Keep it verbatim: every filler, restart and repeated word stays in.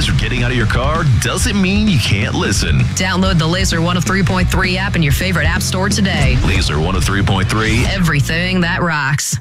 because you're getting out of your car doesn't mean you can't listen. Download the Laser one oh three point three app in your favorite app store today. Laser one oh three point three. Everything that rocks.